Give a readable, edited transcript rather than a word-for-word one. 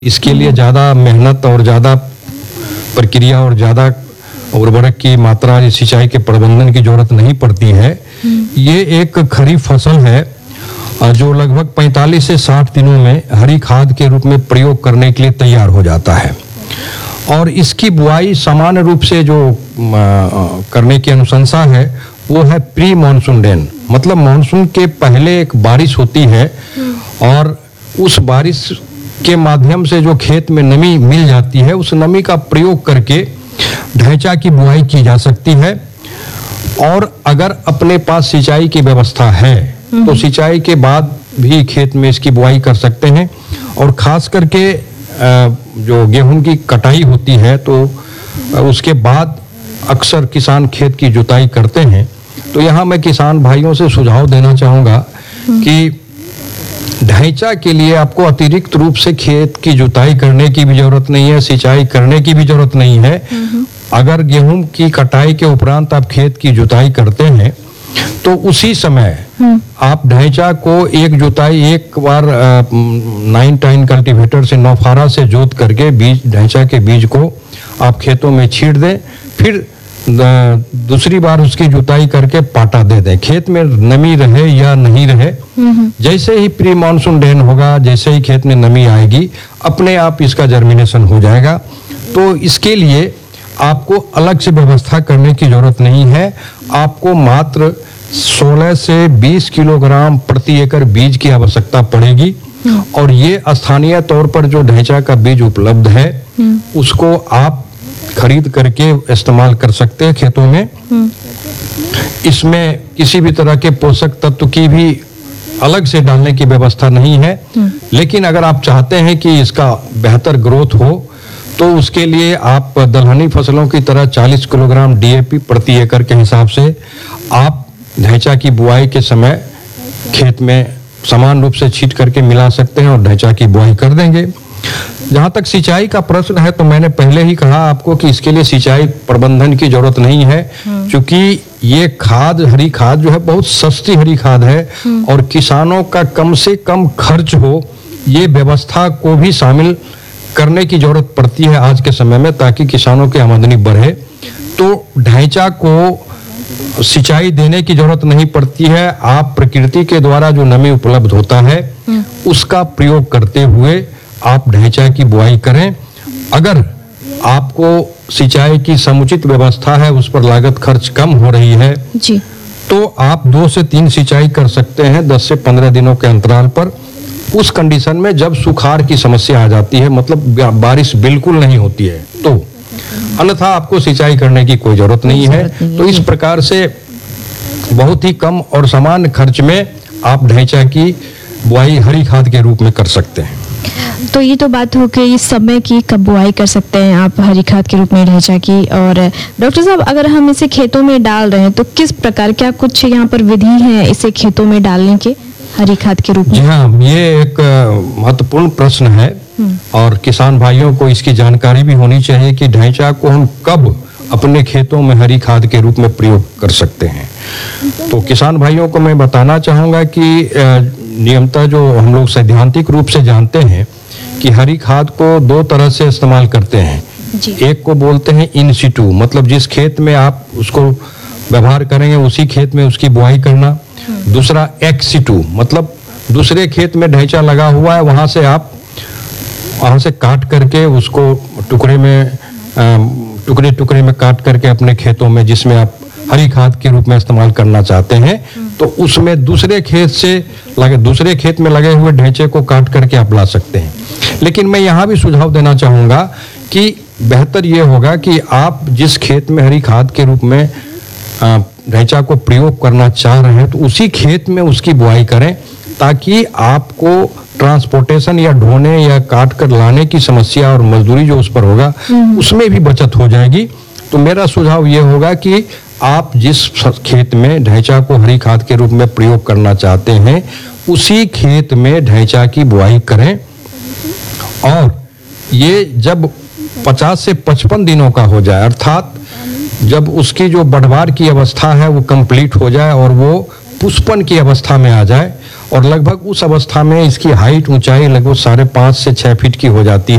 इसके लिए ज़्यादा मेहनत और ज़्यादा प्रक्रिया और ज़्यादा उर्वरक की मात्रा या सिंचाई के प्रबंधन की जरूरत नहीं पड़ती है। ये एक खरीफ फसल है जो लगभग 45 से 60 दिनों में हरी खाद के रूप में प्रयोग करने के लिए तैयार हो जाता है। और इसकी बुआई सामान्य रूप से जो करने की अनुशंसा है वो है प्री मानसून रेन, मतलब मानसून के पहले एक बारिश होती है और उस बारिश के माध्यम से जो खेत में नमी मिल जाती है उस नमी का प्रयोग करके ढैंचा की बुआई की जा सकती है। और अगर अपने पास सिंचाई की व्यवस्था है तो सिंचाई के बाद भी खेत में इसकी बुआई कर सकते हैं। और खास करके जो गेहूं की कटाई होती है तो उसके बाद अक्सर किसान खेत की जुताई करते हैं। तो यहाँ मैं किसान भाइयों से सुझाव देना चाहूँगा कि ढैंचा के लिए आपको अतिरिक्त रूप से खेत की जुताई करने की भी जरूरत नहीं है, सिंचाई करने की भी जरूरत नहीं है। अगर गेहूं की कटाई के उपरांत आप खेत की जुताई करते हैं तो उसी समय आप ढैंचा को एक जुताई एक बार 9-10 कल्टीवेटर से नौफारा से जोत करके बीज ढैंचा के बीज को आप खेतों में छींट दें, फिर दूसरी बार उसकी जुताई करके पाटा दे दें। खेत में नमी रहे या नहीं रहे, जैसे ही प्री मानसून रेन होगा, जैसे ही खेत में नमी आएगी अपने आप इसका जर्मिनेशन हो जाएगा। तो इसके लिए आपको अलग से व्यवस्था करने की जरूरत नहीं है। आपको मात्र 16 से 20 किलोग्राम प्रति एकड़ बीज की आवश्यकता पड़ेगी। और ये स्थानीय तौर पर जो ढैंचा का बीज उपलब्ध है उसको आप खरीद करके इस्तेमाल कर सकते हैं खेतों में। इसमें किसी भी तरह के पोषक तत्व की भी अलग से डालने की व्यवस्था नहीं है। लेकिन अगर आप चाहते हैं कि इसका बेहतर ग्रोथ हो तो उसके लिए आप दलहनी फसलों की तरह 40 किलोग्राम डीएपी प्रति एकड़ के हिसाब से आप ढैंचा की बुआई के समय खेत में समान रूप से छींट करके मिला सकते हैं और ढैंचा की बुआई कर देंगे। जहाँ तक सिंचाई का प्रश्न है तो मैंने पहले ही कहा आपको कि इसके लिए सिंचाई प्रबंधन की जरूरत नहीं है, क्योंकि ये खाद हरी खाद जो है बहुत सस्ती हरी खाद है और किसानों का कम से कम खर्च हो ये व्यवस्था को भी शामिल करने की जरूरत पड़ती है आज के समय में, ताकि किसानों की आमदनी बढ़े। तो ढैंचा को सिंचाई देने की जरूरत नहीं पड़ती है। आप प्रकृति के द्वारा जो नमी उपलब्ध होता है उसका प्रयोग करते हुए आप ढैंचा की बुआई करें। अगर आपको सिंचाई की समुचित व्यवस्था है, उस पर लागत खर्च कम हो रही है जी, तो आप 2 से 3 सिंचाई कर सकते हैं 10 से 15 दिनों के अंतराल पर। उस कंडीशन में जब सुखाड़ की समस्या आ जाती है, मतलब बारिश बिल्कुल नहीं होती है, तो अन्यथा आपको सिंचाई करने की कोई जरूरत नहीं है। तो इस प्रकार से बहुत ही कम और सामान्य खर्च में आप ढैंचा की बुआई हरी खाद के रूप में कर सकते हैं। तो ये तो बात हो गई इस समय की कब बुआई कर सकते हैं आप हरी खाद के रूप में ढैंचा की। और डॉक्टर साहब, अगर हम इसे खेतों में डाल रहे हैं तो किस प्रकार, क्या कुछ यहाँ पर विधि है इसे खेतों में डालने के हरी खाद के रूप में? जी हाँ, ये एक महत्वपूर्ण प्रश्न है और किसान भाइयों को इसकी जानकारी भी होनी चाहिए कि ढैंचा को हम कब अपने खेतों में हरी खाद के रूप में प्रयोग कर सकते हैं। तो किसान भाइयों को मैं बताना चाहूँगा कि नियमतः जो हम लोग सैद्धांतिक रूप से जानते हैं कि हरी खाद को 2 तरह से इस्तेमाल करते हैं। एक को बोलते हैं इन सिटू, मतलब जिस खेत में आप उसको व्यवहार करेंगे उसी खेत में उसकी बुआई करना। दूसरा एक्स सिटू, मतलब दूसरे खेत में ढैंचा लगा हुआ है, वहां से काट करके उसको टुकड़े में काट करके अपने खेतों में जिसमें आप हरी खाद के रूप में इस्तेमाल करना चाहते हैं तो उसमें दूसरे खेत में लगे हुए ढैंचे को काट करके आप ला सकते हैं। लेकिन मैं यहाँ भी सुझाव देना चाहूँगा कि बेहतर ये होगा कि आप जिस खेत में हरी खाद के रूप में ढैंचा को प्रयोग करना चाह रहे हैं तो उसी खेत में उसकी बुआई करें, ताकि आपको ट्रांसपोर्टेशन या ढोने या काट कर लाने की समस्या और मजदूरी जो उस पर होगा उसमें भी बचत हो जाएगी। तो मेरा सुझाव ये होगा कि आप जिस खेत में ढैंचा को हरी खाद के रूप में प्रयोग करना चाहते हैं उसी खेत में ढैंचा की बुआई करें। और ये जब 50 से 55 दिनों का हो जाए, अर्थात जब उसकी जो बढ़वार की अवस्था है वो कंप्लीट हो जाए और वो पुष्पन की अवस्था में आ जाए और लगभग उस अवस्था में इसकी हाइट ऊंचाई लगभग 5.5 से 6 फीट की हो जाती है।